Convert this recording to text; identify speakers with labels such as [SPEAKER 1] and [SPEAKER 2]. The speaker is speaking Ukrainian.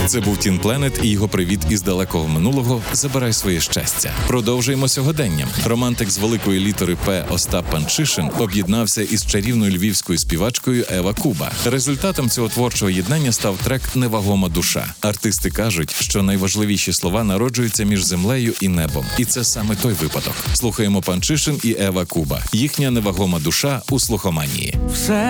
[SPEAKER 1] Це був Тін Пленет і його привіт із далекого минулого «Забирай своє щастя». Продовжуємо сьогоденням. Романтик з великої літери «П» Остап Панчишин об'єднався із чарівною львівською співачкою Ева Куба. Результатом цього творчого єднання став трек «Невагома душа». Артисти кажуть, що найважливіші слова народжуються між землею і небом. І це саме той випадок. Слухаємо Панчишин і Ева Куба. Їхня «Невагома душа» у слухоманії.